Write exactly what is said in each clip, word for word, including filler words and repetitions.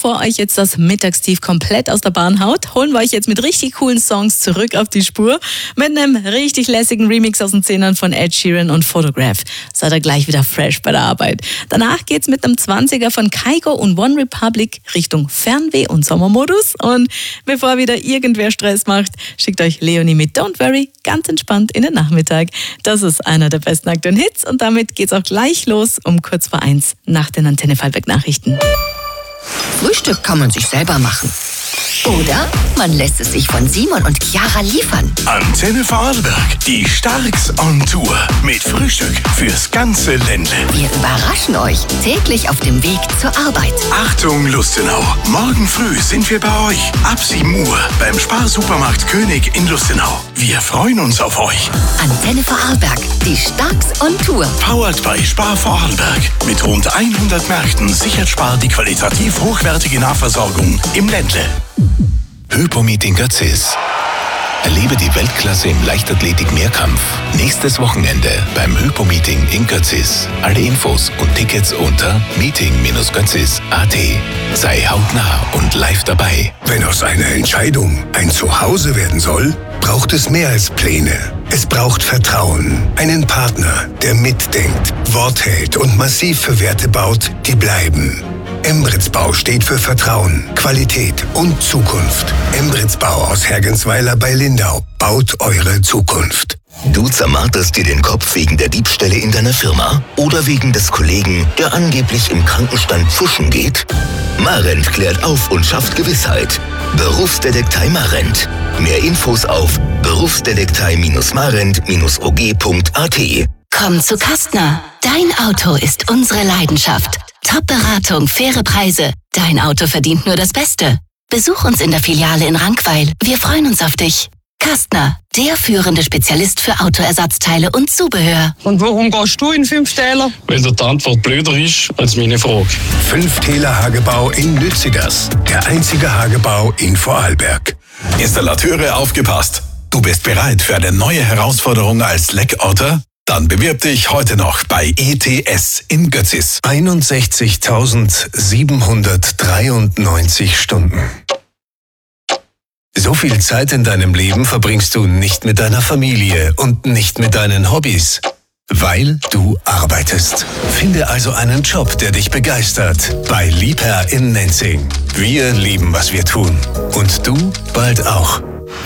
bevor euch jetzt das Mittagstief komplett aus der Bahn haut, holen wir euch jetzt mit richtig coolen Songs zurück auf die Spur. Mit einem richtig lässigen Remix aus den Zehnern von Ed Sheeran und Photograph. Seid ihr gleich wieder fresh bei der Arbeit. Danach geht's mit einem zwanziger von Kygo und One Republic Richtung Fernweh und Sommermodus. Und bevor wieder irgendwer Stress macht, schickt euch Leonie mit Don't Worry ganz entspannt in den Nachmittag. Das ist einer der besten aktuellen Hits und damit geht's auch gleich los um kurz vor eins nach den Antenne Vorarlberg-Nachrichten. Frühstück kann man sich selber machen. Oder man lässt es sich von Simon und Chiara liefern. Antenne Vorarlberg, die Starks on Tour mit Frühstück fürs ganze Ländle. Wir überraschen euch täglich auf dem Weg zur Arbeit. Achtung Lustenau, morgen früh sind wir bei euch. Ab sieben Uhr beim Sparsupermarkt König in Lustenau. Wir freuen uns auf euch. Antenne Vorarlberg, die Starks on Tour. Powered by Spar Vorarlberg. Mit rund hundert Märkten sichert Spar die qualitativ hochwertige Nahversorgung im Ländle. Hypomeet in Götzis. Erlebe die Weltklasse im Leichtathletik-Mehrkampf. Nächstes Wochenende beim Hypo-Meeting in Götzis. Alle Infos und Tickets unter meeting Bindestrich götzis Punkt a t. Sei hautnah und live dabei. Wenn aus einer Entscheidung ein Zuhause werden soll, braucht es mehr als Pläne. Es braucht Vertrauen. Einen Partner, der mitdenkt, Wort hält und massiv für Werte baut, die bleiben. Embritzbau steht für Vertrauen, Qualität und Zukunft. Embritzbau aus Hergensweiler bei Lindau baut eure Zukunft. Du zermarterst dir den Kopf wegen der Diebstähle in deiner Firma oder wegen des Kollegen, der angeblich im Krankenstand pfuschen geht? Marent klärt auf und schafft Gewissheit. Berufsdetektei Marent. Mehr Infos auf berufsdetektei Marent O G Punkt a t. Komm zu Kastner. Dein Auto ist unsere Leidenschaft. Top-Beratung, faire Preise. Dein Auto verdient nur das Beste. Besuch uns in der Filiale in Rankweil. Wir freuen uns auf dich. Kastner, der führende Spezialist für Autoersatzteile und Zubehör. Und warum gehst du in fünf Täler? Weil die Antwort blöder ist als meine Frage. Fünf Täler Hagebau in Lützigers. Der einzige Hagebau in Vorarlberg. Installateure aufgepasst. Du bist bereit für eine neue Herausforderung als Leckorter? Dann bewirb dich heute noch bei E T S in Götzis. einundsechzigtausendsiebenhundertdreiundneunzig Stunden. So viel Zeit in deinem Leben verbringst du nicht mit deiner Familie und nicht mit deinen Hobbys, weil du arbeitest. Finde also einen Job, der dich begeistert, bei Liebherr in Nenzing. Wir lieben, was wir tun. Und du bald auch.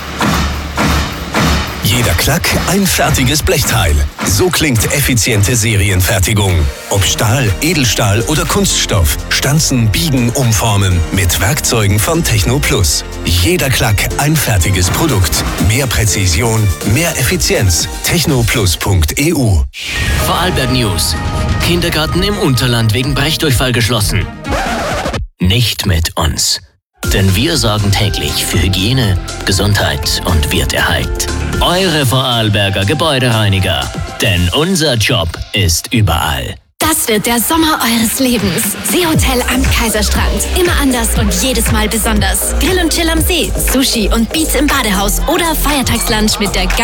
Jeder Klack ein fertiges Blechteil. So klingt effiziente Serienfertigung. Ob Stahl, Edelstahl oder Kunststoff. Stanzen, biegen, umformen. Mit Werkzeugen von Techno Plus. Jeder Klack ein fertiges Produkt. Mehr Präzision, mehr Effizienz. technoplus punkt e u. Vorarlberg News. Kindergarten im Unterland wegen Brechdurchfall geschlossen. Nicht mit uns. Denn wir sorgen täglich für Hygiene, Gesundheit und Wirterhalt. Eure Vorarlberger Gebäudereiniger. Denn unser Job ist überall. Das wird der Sommer eures Lebens. Seehotel am Kaiserstrand. Immer anders und jedes Mal besonders. Grill und Chill am See, Sushi und Beats im Badehaus oder Feiertagslunch mit der